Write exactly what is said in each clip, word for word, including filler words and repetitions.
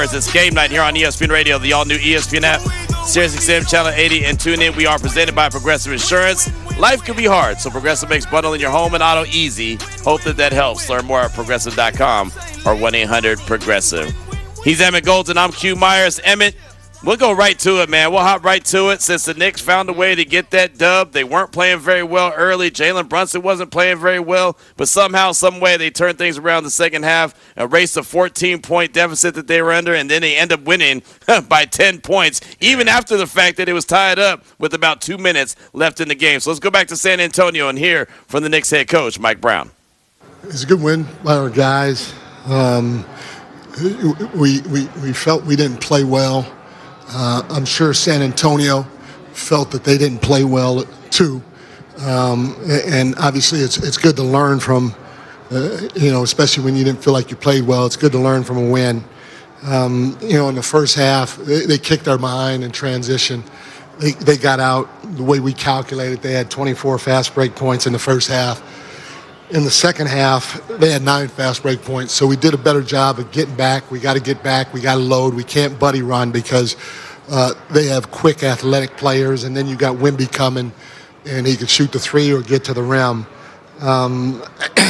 It's game night here on E S P N Radio, the all-new E S P N app, Sirius X M Channel eighty, and tune in. We are presented by Progressive Insurance. Life can be hard, so Progressive makes bundling your home and auto easy. Hope that that helps. Learn more at progressive dot com or one eight hundred progressive. He's Emmett Golden. I'm Q Myers. Emmett, we'll go right to it, man. We'll hop right to it. Since the Knicks found a way to get that dub, they weren't playing very well early. Jalen Brunson wasn't playing very well, but somehow, some way, they turned things around the second half, erased a fourteen-point deficit that they were under, and then they end up winning by ten points, even after the fact that it was tied up with about two minutes left in the game. So let's go back to San Antonio and hear from the Knicks head coach, Mike Brown. It's a good win by our guys. Um, we, we, we felt we didn't play well. Uh, I'm sure San Antonio felt that they didn't play well too, um, and obviously it's it's good to learn from, uh, you know, especially when you didn't feel like you played well. It's good to learn from a win. Um, you know, in the first half, they, they kicked our behind in transition. They they got out the way we calculated. They had twenty-four fast break points in the first half. In the second half, they had nine fast break points, so we did a better job of getting back. We got to get back. We got to load. We can't buddy run because uh, they have quick, athletic players, and then you got Wemby coming, and he could shoot the three or get to the rim. Um,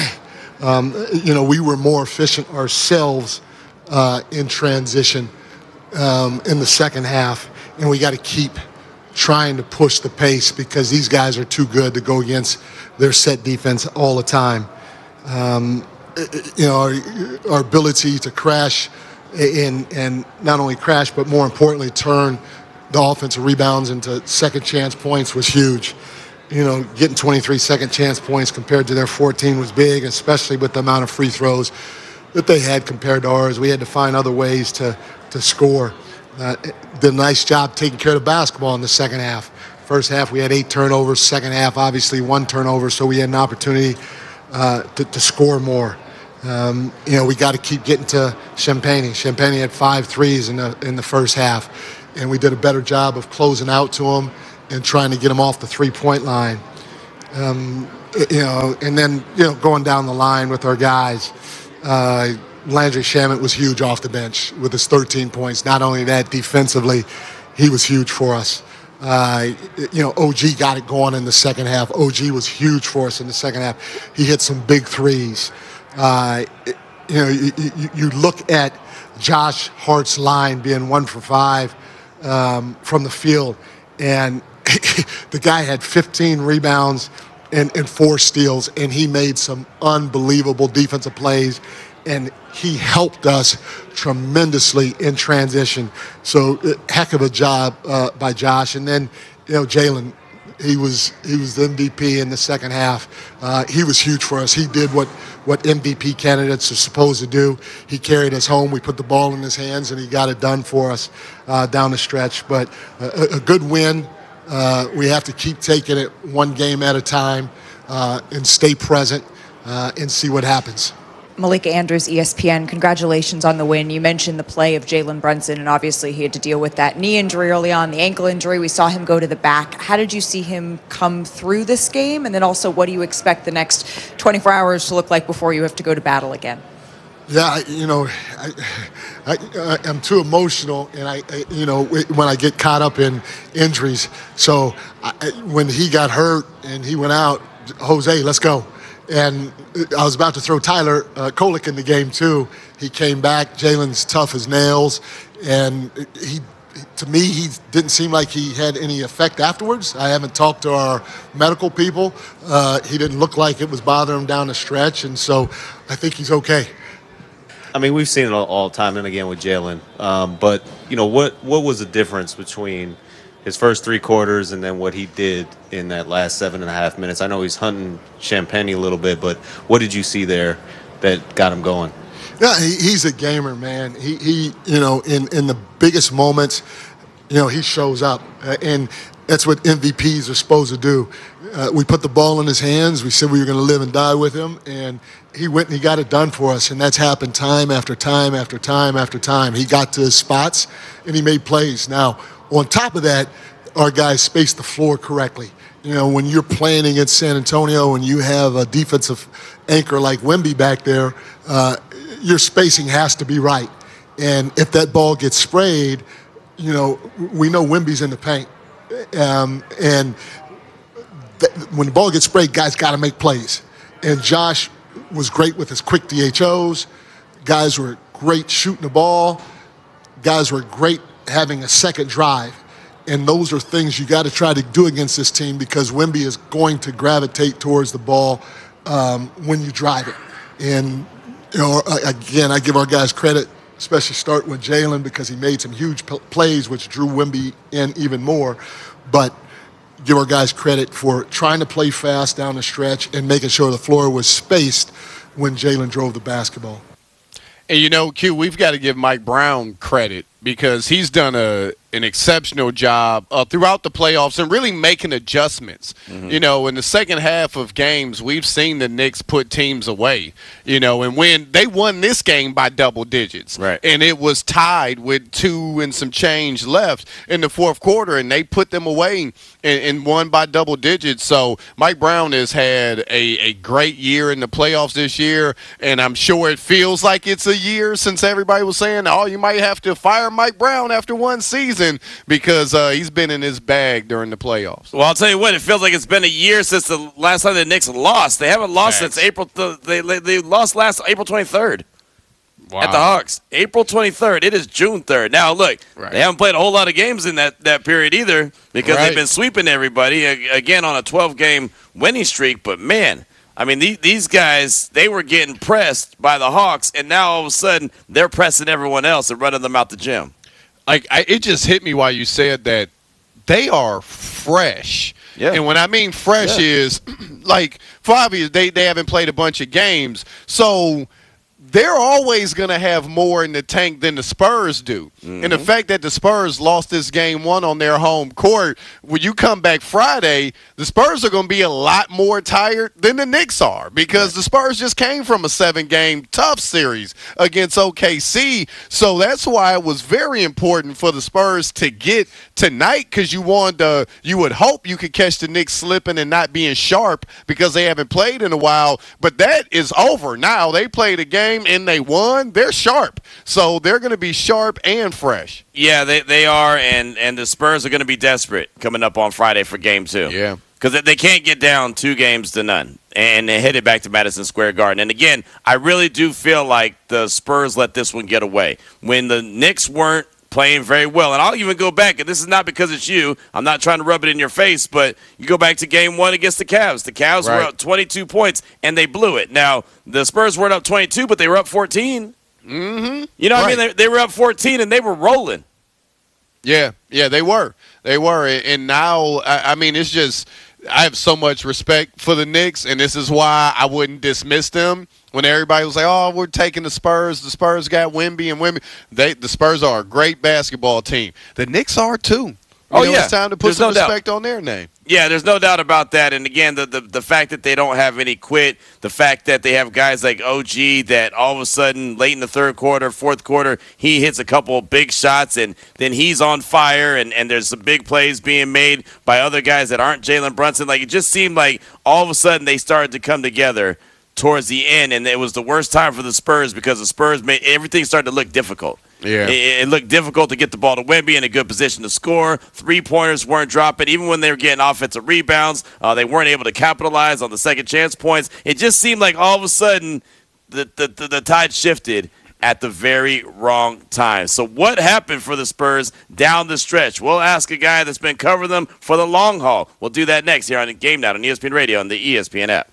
um, you know, we were more efficient ourselves uh, in transition um, in the second half, and we got to keep trying to push the pace because these guys are too good to go against their set defense all the time. Um, you know, our, our ability to crash and, and not only crash, but more importantly, turn the offensive rebounds into second chance points was huge. You know, getting twenty-three second chance points compared to their fourteen was big, especially with the amount of free throws that they had compared to ours. We had to find other ways to, to score. Uh, did a nice job taking care of the basketball in the second half. First half, we had eight turnovers. Second half, obviously, one turnover, so we had an opportunity uh, to, to score more. Um, you know, we got to keep getting to Champagnie. Champagnie had five threes in the in the first half, and we did a better job of closing out to them and trying to get them off the three-point line. Um, you know, and then, you know, going down the line with our guys, uh, Landry Shamet was huge off the bench with his thirteen points. Not only that, defensively, he was huge for us. Uh, you know, O G got it going in the second half. O G was huge for us in the second half. He hit some big threes. Uh, you know, you, you, you look at Josh Hart's line being one for five um, from the field, and the guy had fifteen rebounds and, and four steals, and he made some unbelievable defensive plays. And he helped us tremendously in transition. So heck of a job uh, by Josh. And then, you know, Jalen, he was he was the M V P in the second half. Uh, he was huge for us. He did what, what M V P candidates are supposed to do. He carried us home. We put the ball in his hands, and he got it done for us uh, down the stretch. But a, a good win. Uh, we have to keep taking it one game at a time uh, and stay present uh, and see what happens. Malika Andrews, E S P N, congratulations on the win. You mentioned the play of Jalen Brunson, and obviously he had to deal with that knee injury early on, the ankle injury. We saw him go to the back. How did you see him come through this game? And then also, what do you expect the next twenty-four hours to look like before you have to go to battle again? Yeah, you know, I, I, I'm too emotional, and I, I, you know, when I get caught up in injuries. So I, when he got hurt and he went out, Jose, let's go. And I was about to throw Tyler uh, Kolek in the game, too. He came back. Jalen's tough as nails. And he, to me, he didn't seem like he had any effect afterwards. I haven't talked to our medical people. Uh, he didn't look like it was bothering him down the stretch. And so I think he's okay. I mean, we've seen it all, all time and again with Jalen. Um, but, you know, what, what was the difference between his first three quarters and then what he did in that last seven and a half minutes? I know he's hunting Champagne a little bit, but what did you see there that got him going? Yeah, he, he's a gamer, man. He, he, you know, in, in the biggest moments, you know, he shows up. Uh, and that's what M V Ps are supposed to do. Uh, we put the ball in his hands. We said we were going to live and die with him, and he went and he got it done for us. And that's happened time after time after time after time. He got to his spots, and he made plays. Now, on top of that, our guys spaced the floor correctly. You know, when you're playing against San Antonio and you have a defensive anchor like Wemby back there, uh, your spacing has to be right. And if that ball gets sprayed, you know, we know Wemby's in the paint. Um, and th- when the ball gets sprayed, guys got to make plays. And Josh was great with his quick D H Os. Guys were great shooting the ball. Guys were great having a second drive. And those are things you got to try to do against this team because Wemby is going to gravitate towards the ball um, when you drive it. And, you know, again, I give our guys credit, especially starting with Jalen because he made some huge p- plays, which drew Wemby in even more. But give our guys credit for trying to play fast down the stretch and making sure the floor was spaced when Jalen drove the basketball. And, you know, Q, we've got to give Mike Brown credit because he's done a an exceptional job uh, throughout the playoffs and really making adjustments. Mm-hmm. You know, in the second half of games, we've seen the Knicks put teams away, you know, and when they won this game by double digits. Right. And it was tied with two and some change left in the fourth quarter, and they put them away and, and won by double digits. So Mike Brown has had a, a great year in the playoffs this year, and I'm sure it feels like it's a year since everybody was saying, oh, you might have to fire Mike Brown after one season because uh, he's been in his bag during the playoffs. Well, I'll tell you what, it feels like it's been a year since the last time the Knicks lost. They haven't lost Facts. since April. Th- they they lost last April twenty-third Wow. at the Hawks. April twenty-third. It is June third. Now, look, Right. they haven't played a whole lot of games in that, that period either because Right. they've been sweeping everybody, again, on a twelve-game winning streak. But, man, I mean, these, these guys, they were getting pressed by the Hawks, and now all of a sudden they're pressing everyone else and running them out the gym. Like I, it just hit me while you said that they are fresh. Yeah. And when I mean fresh Yeah. is like for obvious they, they haven't played a bunch of games. So they're always going to have more in the tank than the Spurs do. Mm-hmm. And the fact that the Spurs lost this game one on their home court, when you come back Friday, the Spurs are going to be a lot more tired than the Knicks are because the Spurs just came from a seven-game tough series against O K C. So that's why it was very important for the Spurs to get tonight because you wanted to, you would hope you could catch the Knicks slipping and not being sharp because they haven't played in a while. But that is over now. They played a game and they won. They're sharp. So they're going to be sharp and fresh. Yeah, they, they are, and, and the Spurs are going to be desperate coming up on Friday for game two. Yeah. Because they can't get down two games to none and they headed back to Madison Square Garden. And, again, I really do feel like the Spurs let this one get away. When the Knicks weren't playing very well, and I'll even go back, and this is not because it's you. I'm not trying to rub it in your face, but you go back to game one against the Cavs. The Cavs Right. were up twenty-two points, and they blew it. Now, the Spurs weren't up twenty-two, but they were up fourteen. Mm-hmm. You know what Right. I mean? They, they were up fourteen, and they were rolling. Yeah, yeah, they were. They were. And now, I, I mean, it's just I have so much respect for the Knicks, and this is why I wouldn't dismiss them when everybody was like, oh, we're taking the Spurs. The Spurs got Wemby and Wemby. They, the Spurs are a great basketball team. The Knicks are, too. You Oh, know, yeah. It's time to put There's some no doubt. respect on their name. Yeah, there's no doubt about that. And, again, the, the the fact that they don't have any quit, the fact that they have guys like O G that all of a sudden late in the third quarter, fourth quarter, he hits a couple of big shots, and then he's on fire, and, and there's some big plays being made by other guys that aren't Jalen Brunson. Like, it just seemed like all of a sudden they started to come together towards the end, and it was the worst time for the Spurs because the Spurs made everything started to look difficult. Yeah. It, it looked difficult to get the ball to Wemby in a good position to score. Three-pointers weren't dropping. Even when they were getting offensive rebounds, uh, they weren't able to capitalize on the second chance points. It just seemed like all of a sudden the, the, the, the tide shifted at the very wrong time. So what happened for the Spurs down the stretch? We'll ask a guy that's been covering them for the long haul. We'll do that next here on Game Night on E S P N Radio and the E S P N app.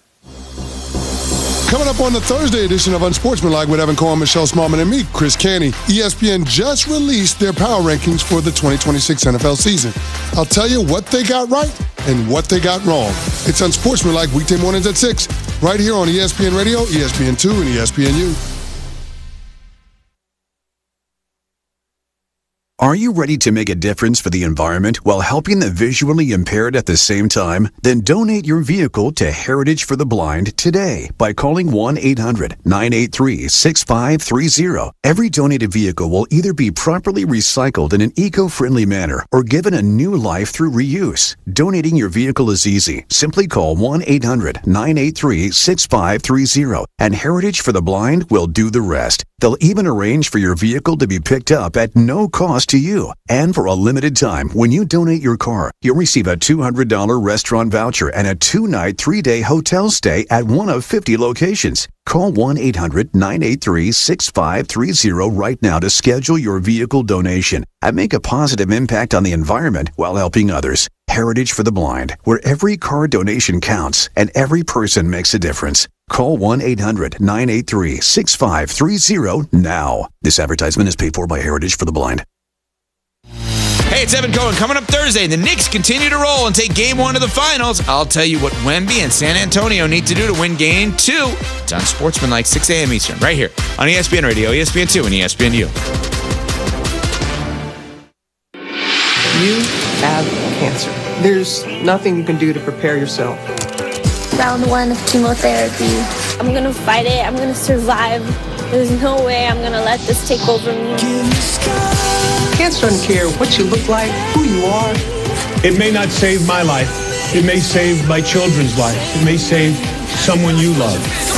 Coming up on the Thursday edition of Unsportsmanlike with Evan Cohen, Michelle Smallman, and me, Chris Canty, E S P N just released their power rankings for the twenty twenty-six N F L season. I'll tell you what they got right and what they got wrong. It's Unsportsmanlike weekday mornings at six, right here on E S P N Radio, E S P N two, and E S P N U. Are you ready to make a difference for the environment while helping the visually impaired at the same time? Then donate your vehicle to Heritage for the Blind today by calling one eight hundred nine eight three six five three zero. Every donated vehicle will either be properly recycled in an eco-friendly manner or given a new life through reuse. Donating your vehicle is easy. Simply call one eight hundred nine eight three six five three zero and Heritage for the Blind will do the rest. They'll even arrange for your vehicle to be picked up at no cost to you. And for a limited time, when you donate your car, you'll receive a two hundred dollars restaurant voucher and a two-night, three-day hotel stay at one of fifty locations. Call one eight hundred nine eight three six five three zero right now to schedule your vehicle donation and make a positive impact on the environment while helping others. Heritage for the Blind, where every car donation counts and every person makes a difference. Call one eight hundred nine eight three six five three zero now. This advertisement is paid for by Heritage for the Blind. Hey, it's Evan Cohen. Coming up Thursday, the Knicks continue to roll and take game one of the finals. I'll tell you what Wemby and San Antonio need to do to win game two. It's on Sportsmanlike, six a.m. Eastern, right here on E S P N Radio, E S P N two, and E S P N U. You have cancer. There's nothing you can do to prepare yourself. Round one of chemotherapy. I'm gonna fight it. I'm gonna survive. There's no way I'm gonna let this take over me. Cancer doesn't care what you look like, who you are. It may not save my life. It may save my children's life. It may save someone you love.